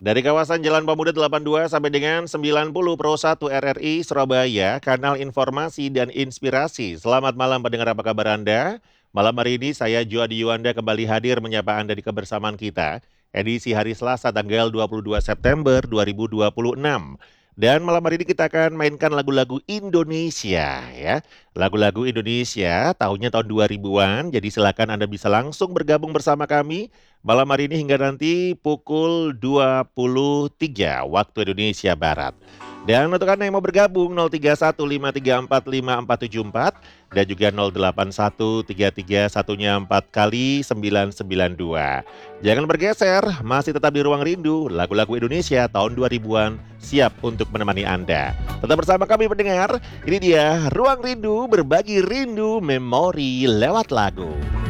Dari kawasan Jalan Pemuda 82 sampai dengan 90 Pro 1 RRI Surabaya, kanal informasi dan inspirasi. Selamat malam pendengar, apa kabar Anda? Malam hari ini saya Juadi Yuanda kembali hadir menyapa Anda di kebersamaan kita. Edisi hari Selasa tanggal 22 September 2026. Dan malam hari ini kita akan mainkan lagu-lagu Indonesia ya. Lagu-lagu Indonesia tahunnya tahun 2000-an. Jadi silakan Anda bisa langsung bergabung bersama kami malam hari ini hingga nanti pukul 23 waktu Indonesia Barat. Dan untuk Anda yang mau bergabung 0315345474 dan juga 081331 4 kali 992. Jangan bergeser, masih tetap di Ruang Rindu, lagu-lagu Indonesia tahun 2000-an siap untuk menemani Anda. Tetap bersama kami pendengar, ini dia Ruang Rindu, berbagi rindu memori lewat lagu.